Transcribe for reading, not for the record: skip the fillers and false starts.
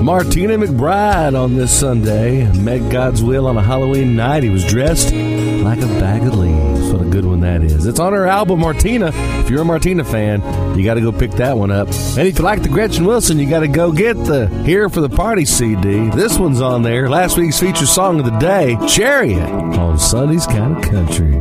Martina McBride on this Sunday. Met God's will on a Halloween night. He was dressed like a bag of leaves. What a good one that is. It's on her album, Martina. If you're a Martina fan, you got to go pick that one up. And if you like the Gretchen Wilson, you got to go get the Here for the Party CD. This one's on there. Last week's feature song of the day, Chariot, on Sunday's Kind of Country.